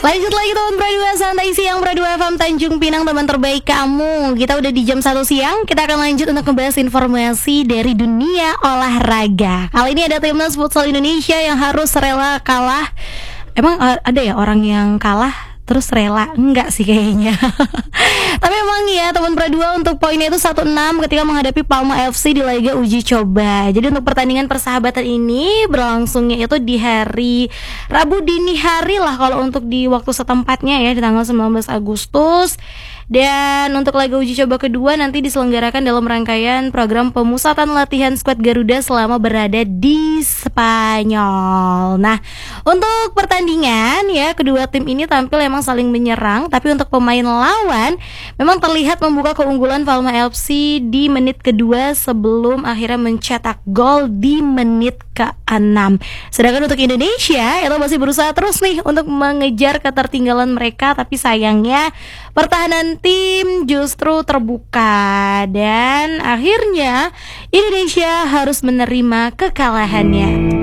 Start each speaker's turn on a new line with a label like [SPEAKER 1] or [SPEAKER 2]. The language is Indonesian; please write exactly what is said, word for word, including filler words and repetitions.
[SPEAKER 1] Lanjut lagi teman Pro dua Santai Siang Pro dua F M Tanjung Pinang, teman terbaik kamu. Kita udah di jam satu siang. Kita akan lanjut untuk membahas informasi dari dunia olahraga. Kali ini ada timnas futsal Indonesia yang harus rela kalah. Emang ada ya orang yang kalah terus rela? Enggak sih kayaknya. Tapi emang ya teman Pro dua untuk poinnya itu satu enam ketika menghadapi Palma F C di laga uji coba. Jadi untuk pertandingan persahabatan ini berlangsungnya itu di hari Rabu dini hari lah kalau untuk di waktu setempatnya ya, di tanggal sembilan belas Agustus. Dan untuk laga uji coba kedua nanti diselenggarakan dalam rangkaian program pemusatan latihan skuad Garuda selama berada di Spanyol. Nah, untuk pertandingan ya, kedua tim ini tampil emang saling menyerang, tapi untuk pemain lawan memang terlihat membuka keunggulan Palma F C di menit kedua sebelum akhirnya mencetak gol di menit keenam. Sedangkan untuk Indonesia itu masih berusaha terus nih untuk mengejar ketertinggalan mereka, tapi sayangnya pertahanan tim justru terbuka dan akhirnya Indonesia harus menerima kekalahannya.